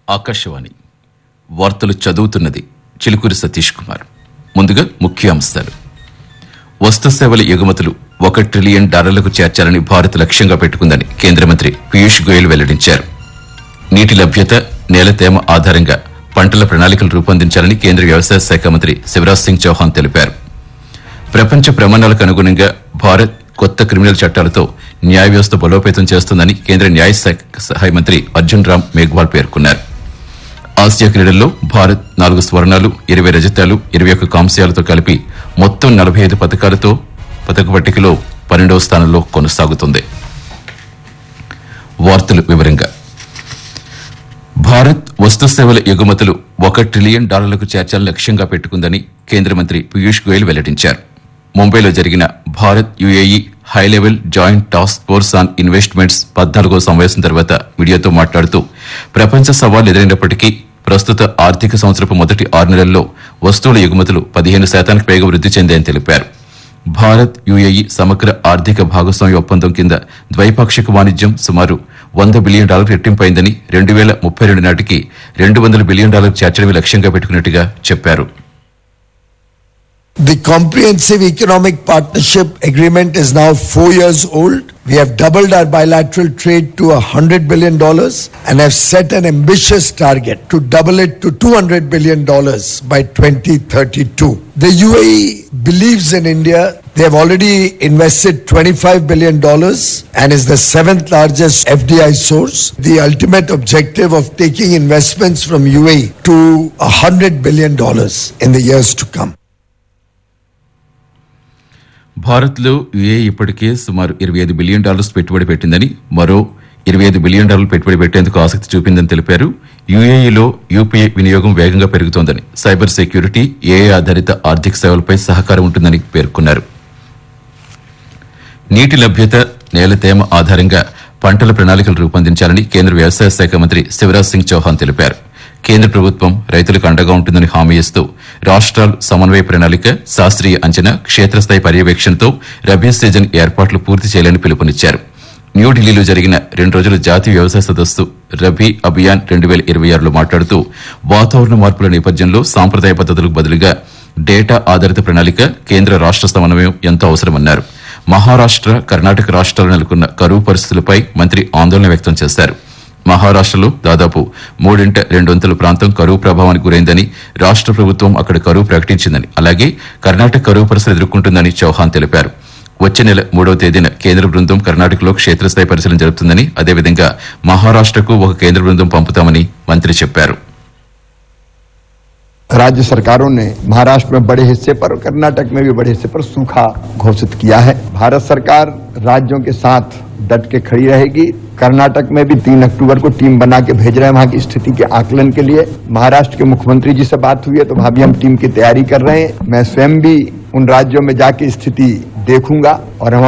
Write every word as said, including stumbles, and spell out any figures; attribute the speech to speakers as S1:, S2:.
S1: ఆకాశవాణి వార్తలు చదువుతున్నది చిలుకూరి సతీష్ కుమార్. ముందుగా ముఖ్యాంశాలు. వస్తు సేవల ఎగుమతులు ఒక ట్రిలియన్ డాలర్లకు చేర్చాలని భారత్ లక్ష్యంగా పెట్టుకుందని కేంద్ర మంత్రి పీయూష్ గోయల్ వెల్లడించారు. నీటి లభ్యత, నేల తేమ ఆధారంగా పంటల ప్రణాళికలు రూపొందించాలని కేంద్ర వ్యవసాయ శాఖ మంత్రి శివరాజ్ సింగ్ చౌహాన్ తెలిపారు. ప్రపంచ ప్రమాణాలకు అనుగుణంగా భారత్ కొత్త క్రిమినల్ చట్టాలతో న్యాయ వ్యవస్థ బలోపేతం చేస్తుందని కేంద్ర న్యాయ శాఖ సహాయ మంత్రి అర్జున్ రామ్ మేఘ్వాల్ పేర్కొన్నారు. ఆసియా క్రీడల్లో భారత్ నాలుగు స్వర్ణాలు, ఇరవై రజతాలు, ఇరవై ఒక్క కాంస్యాలతో కలిపి మొత్తం నలభై ఐదు పథకాలతో పథక పట్టికలో పన్నెండవ స్థానంలో కొనసాగుతుంది. వార్తలు వివరంగా. భారత్ వస్తు సేవల ఎగుమతులు ఒక ట్రిలియన్ డాలర్లకు చేర్చాలని లక్ష్యంగా పెట్టుకుందని కేంద్ర మంత్రి పీయూష్ గోయల్ వెల్లడించారు. ముంబైలో జరిగిన Bharat UAE high level joint task force on investments పద్నాలుగో సమావేశం తర్వాత మీడియాతో మాట్లాడుతూ ప్రపంచ సవాళ్లు ఎదురైనప్పటికీ ప్రస్తుత ఆర్థిక సంవత్సరపు మొదటి ఆరు నెలల్లో వస్తువుల ఎగుమతులు పదిహేను శాతానికి పైగా వృద్ధి చెందాయని తెలిపారు. భారత్ యుఏఈ సమగ్ర ఆర్థిక భాగస్వామ్య ఒప్పందం కింద ద్వైపాక్షిక వాణిజ్యం సుమారు వంద బిలియన్ డాలర్లు రెట్టింపైందని, రెండు వేల ముప్పై రెండు నాటికి రెండు వందల బిలియన్ డాలర్లు చేర్చడమే లక్ష్యంగా పెట్టుకున్నట్టుగా చెప్పారు.
S2: The Comprehensive Economic Partnership Agreement is now four years old. We have doubled our bilateral trade to one hundred billion dollars and have set an ambitious target to double it to two hundred billion dollars by twenty thirty-two. The U A E believes in India. They have already invested twenty-five billion dollars and is the seventh largest F D I source. The ultimate objective of taking investments from U A E to one hundred billion dollars in the years to come.
S1: భారత్లో UAE ఇప్పటికే సుమారు ఇరవై ఐదు billion dollars పెట్టుబడి పెట్టిందని, మరో ఇరవై ఐదు బిలియన్ డాలర్లు పెట్టుబడి పెట్టేందుకు ఆసక్తి చూపిందని తెలిపారు. యుఏఈలో యూపీఐ వినియోగం వేగంగా పెరుగుతోందని, సైబర్ సెక్యూరిటీ, ఏఐ ఆధారిత ఆర్థిక సేవలపై సహకారం ఉంటుందని పేర్కొన్నారు. నీటి లభ్యత, నేల తేమ ఆధారంగా పంటల ప్రణాళికలు రూపొందించాలని కేంద్ర వ్యవసాయ శాఖ మంత్రి శివరాజ్ సింగ్ చౌహాన్ తెలిపారు. కేంద్ర ప్రభుత్వం రైతులకు అండగా ఉంటుందని హామీ ఇస్తూ రాష్ట్రాలు సమన్వయ ప్రణాళిక, శాస్త్రీయ అంచనా, క్షేత్రస్థాయి పర్యవేక్షణతో రబీ సీజన్ ఏర్పాట్లు పూర్తి చేయాలని పిలుపునిచ్చారు. న్యూఢిల్లీలో జరిగిన రెండు రోజుల జాతీయ వ్యవసాయ సదస్సు రబీ అభియాన్ రెండు వేల ఇరవై ఆరులో మాట్లాడుతూ వాతావరణ మార్పుల నేపథ్యంలో సాంప్రదాయ పద్ధతులకు బదులుగా డేటా ఆధారిత ప్రణాళిక, కేంద్ర రాష్ట్ర సమన్వయం ఎంతో అవసరమన్నారు. మహారాష్ట్ర, కర్ణాటక రాష్ట్రాలు నెలకొన్న కరువు పరిస్థితులపై మంత్రి ఆందోళన వ్యక్తం చేశారు. మహారాష్ట్రలో దాదాపు మూడింట రెండొంతుల ప్రాంతం కరువు ప్రభావానికి గురైందని, రాష్ట్ర ప్రభుత్వం అక్కడ కరువు ప్రకటించిందని, అలాగే కర్ణాటక కరువు పరిస్థితులు ఎదుర్కొంటుందని చౌహాన్ తెలిపారు. వచ్చే నెల మూడవ తేదీన కేంద్ర బృందం కర్ణాటకలో క్షేత్రస్థాయి పరిశీలన జరుపుతుందని, అదేవిధంగా మహారాష్ట్రకు ఒక కేంద్ర బృందం పంపుతామని మంత్రి చెప్పారు.
S3: राज्य सरकारों ने महाराष्ट्र में बड़े हिस्से पर और कर्नाटक में भी बड़े हिस्से पर सूखा घोषित किया है. भारत सरकार राज्यों के साथ डट के खड़ी रहेगी. कर्नाटक में भी तीन अक्टूबर को टीम बना के भेज रहे हैं वहां की स्थिति के आकलन के लिए. महाराष्ट्र के मुख्यमंत्री जी से बात हुई है तो वहां भी हम टीम की तैयारी कर रहे हैं. मैं स्वयं भी उन राज्यों में जाके स्थिति देखूंगा और हम